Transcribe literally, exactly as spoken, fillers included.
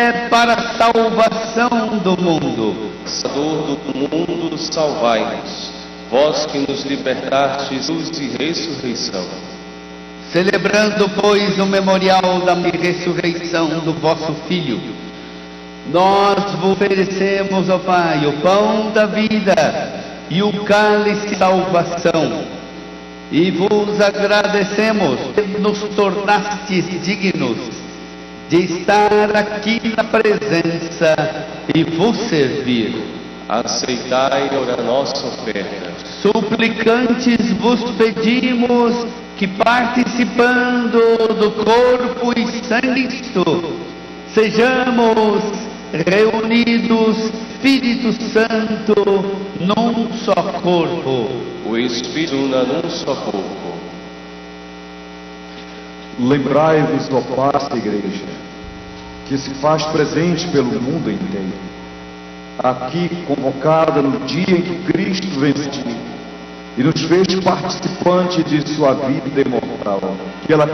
para a salvação do mundo. Salvador do mundo, salvai-nos, vós que nos libertastes luz e ressurreição. Celebrando, pois, o memorial da ressurreição do vosso Filho, nós vos oferecemos, ó Pai, o pão da vida e o cálice de salvação, e vos agradecemos que nos tornastes dignos de estar aqui na presença e vos servir. Aceitai a nossa oferta. Suplicantes vos pedimos que, participando do corpo e sangue de Cristo, sejamos reunidos, Espírito Santo, num só corpo. O Espírito una num só corpo. Lembrai-vos, ó vasta Igreja, que se faz presente pelo mundo inteiro, aqui convocada no dia em que Cristo venceu e nos fez participante de sua vida imortal, que ela